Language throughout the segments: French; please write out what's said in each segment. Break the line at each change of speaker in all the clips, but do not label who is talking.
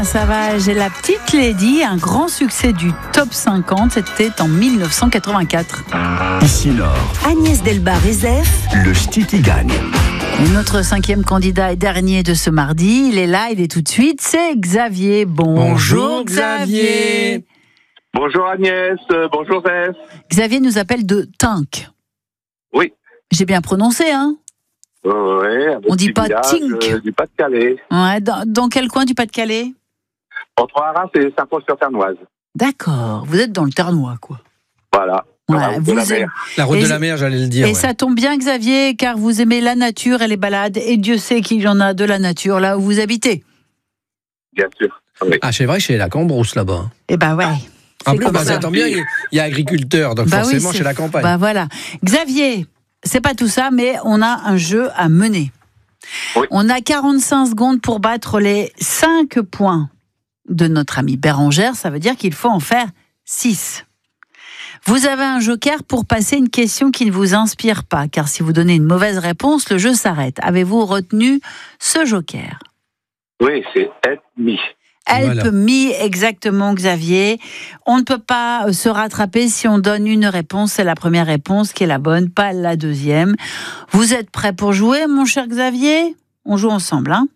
Savage et la petite Lady, un grand succès du top 50, c'était en 1984.
Ici Nord,
Agnès Delbar-Rezef,
le ch'ti qui gagne.
Notre 5e candidat et dernier de ce mardi, il est là, il est tout de suite, c'est Xavier. Bonjour Xavier.
Bonjour Agnès, bonjour Zef.
Xavier nous appelle de Tinck.
Oui.
J'ai bien prononcé, hein?
Ouais,
On dit pas Tinck.
Du Pas-de-Calais.
Ouais, dans quel coin du Pas-de-Calais?
Entre Arras et Saint-Paul-sur-Ternoise.
D'accord, vous êtes dans le Ternois, quoi.
Voilà.
Voilà,
Vous la mer.
La route
Et
de la mer, j'allais le dire.
Et ça tombe bien, Xavier, car vous aimez la nature et les balades, et Dieu sait qu'il y en a de la nature là où vous habitez.
Bien sûr. Oui.
Ah, c'est vrai, chez la Cambrousse, là-bas.
Eh ben ouais.
En
c'est
plus,
comme ça.
ça tombe bien, il y a agriculteur, donc
Bah oui,
forcément,
c'est-
chez la campagne.
Bah voilà. Xavier, c'est pas tout ça, mais on a un jeu à mener.
Oui.
On a 45 secondes pour battre les 5 points de notre ami Bérangère. Ça veut dire qu'il faut en faire 6. Vous avez un joker pour passer une question qui ne vous inspire pas, car si vous donnez une mauvaise réponse, le jeu s'arrête. Avez-vous retenu ce joker?
Oui, c'est ethnie.
Help
Voilà.
me, exactement, Xavier. On ne peut pas se rattraper si on donne une réponse. C'est la première réponse qui est la bonne, pas la deuxième. Vous êtes prêt pour jouer, mon cher Xavier? On joue ensemble, hein?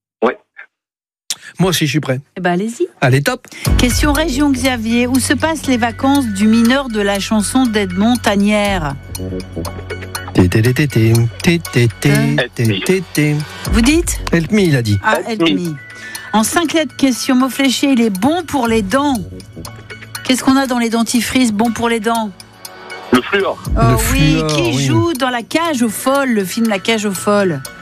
Moi aussi, je suis prêt.
Eh ben, allez-y.
Allez, top.
Question région, Xavier. Où se passent les vacances du mineur de la chanson d'Edmond Tagnère? Vous dites?
Help me, il a dit.
Ah, help me. En 5 lettres, question mot fléché. Il est bon pour les dents. Qu'est-ce qu'on a dans les dentifrices bon pour les dents?
Le fluor.
Oh
Le
oui,
fluor,
qui
oui.
joue dans La Cage aux Folles, le film La Cage aux Folles?